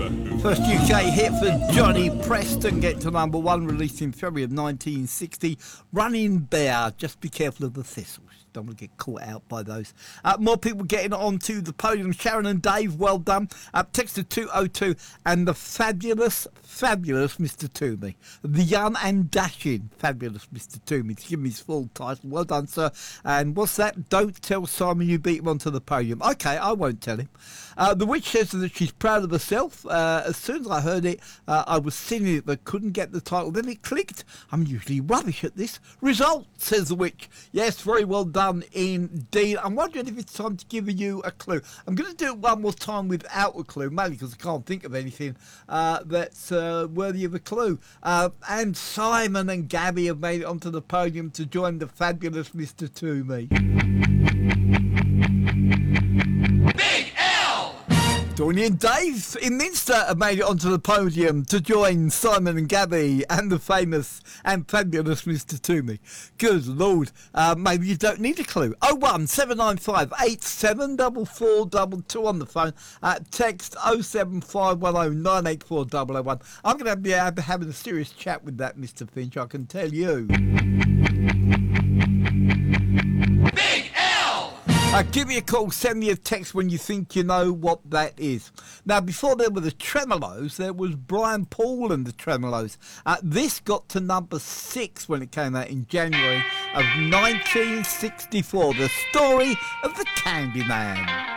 First UK hit for Johnny Preston, get to number one, released in February of 1960. Running Bear, just be careful of the thistles. Don't want to get caught out by those. More people getting onto the podium. Sharon and Dave, well done. Text to 202 and the fabulous Mr. Toomey. The young and dashing fabulous Mr. Toomey. To give him his full title. Well done, sir. And what's that? Don't tell Simon you beat him onto the podium. Okay, I won't tell him. The witch says that she's proud of herself. As soon as I heard it, I was singing it but couldn't get the title. Then it clicked. I'm usually rubbish at this. Result, says the witch. Yes, very well done indeed. I'm wondering if it's time to give you a clue. I'm going to do it one more time without a clue, mainly because I can't think of anything that's worthy of a clue. And Simon and Gabby have made it onto the podium to join the fabulous Mr. Toomey. Donnie and Dave in Minster have made it onto the podium to join Simon and Gabby and the famous and fabulous Mr. Toomey. Good Lord, maybe you don't need a clue. 01795 874422 on the phone. Text 07510 984 001. I'm going to be having a serious chat with that Mr. Finch, I can tell you. Give me a call, send me a text when you think you know what that is. Now, before there were the Tremolos, there was Brian Paul and the Tremolos. This got to number 6 when it came out in January of 1964. The Story of the Candyman.